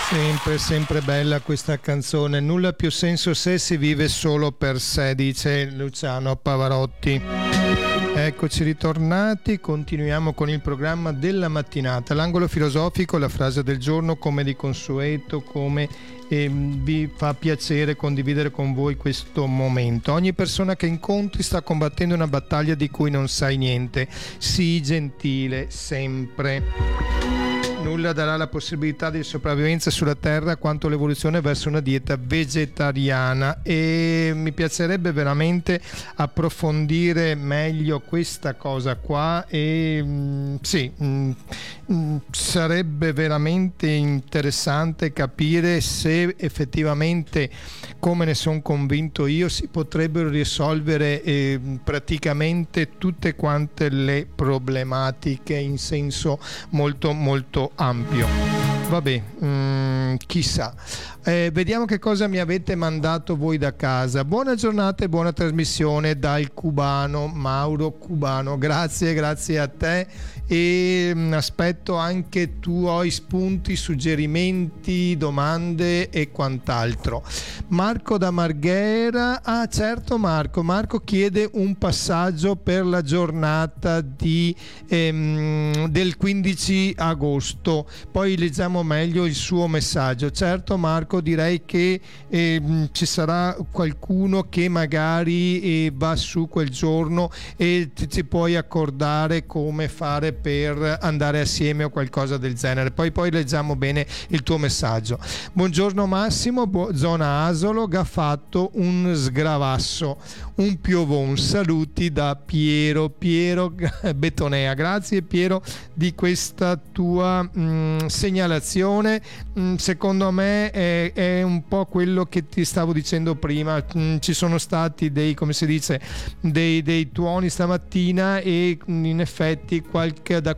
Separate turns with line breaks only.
Sempre bella questa canzone. Nulla più senso se si vive solo per sé, dice Luciano Pavarotti. Eccoci ritornati, continuiamo con il programma della mattinata. L'angolo filosofico, la frase del giorno, come di consueto, come vi fa piacere condividere con voi questo momento. Ogni persona che incontri sta combattendo una battaglia di cui non sai niente. Sii gentile sempre. Nulla darà la possibilità di sopravvivenza sulla Terra quanto l'evoluzione verso una dieta vegetariana, e mi piacerebbe veramente approfondire meglio questa cosa qua e sarebbe veramente interessante capire se effettivamente, come ne sono convinto io, si potrebbero risolvere praticamente tutte quante le problematiche in senso molto molto ampio. Vabbè, chissà. Vediamo che cosa mi avete mandato voi da casa. Buona giornata e buona trasmissione dal cubano Mauro Cubano. Grazie a te, e aspetto anche tuoi spunti, suggerimenti, domande e quant'altro. Marco da Marghera. Ah, certo, Marco chiede un passaggio per la giornata del 15 agosto. Poi leggiamo meglio il suo messaggio. Certo, Marco, direi che ci sarà qualcuno che magari va su quel giorno e ti puoi accordare come fare per andare assieme o qualcosa del genere. Poi leggiamo bene il tuo messaggio. Buongiorno Massimo, zona Asolo, Gaffatto, un sgravasso, un piovon. Saluti da Piero Betonea. Grazie Piero di questa tua segnalazione. Secondo me è un po' quello che ti stavo dicendo prima. Ci sono stati dei tuoni stamattina, e in effetti da